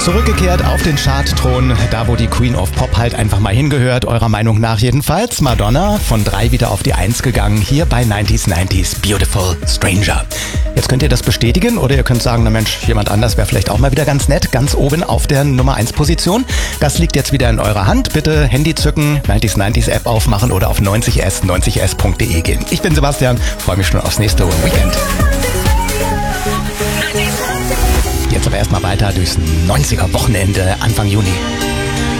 Zurückgekehrt auf den Chartthron, da wo die Queen of Pop halt einfach mal hingehört, eurer Meinung nach jedenfalls. Madonna von 3 wieder auf die 1 gegangen, hier bei 90s Beautiful Stranger. Jetzt könnt ihr das bestätigen oder ihr könnt sagen, na Mensch, jemand anders wäre vielleicht auch mal wieder ganz nett, ganz oben auf der Nummer 1 Position. Das liegt jetzt wieder in eurer Hand. Bitte Handy zücken, 90s App aufmachen oder auf 90s.de gehen. Ich bin Sebastian, freue mich schon aufs nächste Weekend. Jetzt aber erstmal weiter durchs 90er Wochenende Anfang Juni.